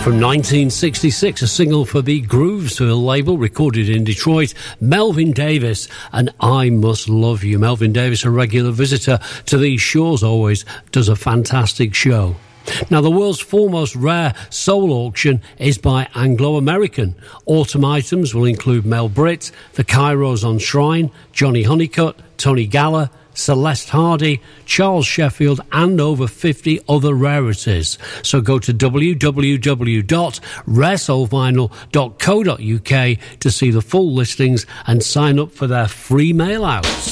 From 1966, a single for the Groovesville label, recorded in Detroit, Melvin Davis and I Must Love You. Melvin Davis, a regular visitor to these shores, always does a fantastic show. Now, the world's foremost rare soul auction is by Anglo American. Autumn items will include Mel Britt, the Kairos on Shrine, Johnny Honeycutt, Tony Galla, Celeste Hardy, Charles Sheffield, and over 50 other rarities. So go to www.raresoulvinyl.co.uk to see the full listings and sign up for their free mail outs.